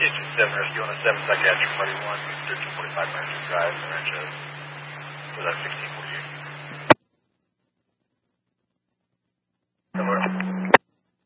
Engine 7 Rescue on a 7 psychiatric party 1, 1345 Merchant Drive, Rancho, for that 1648.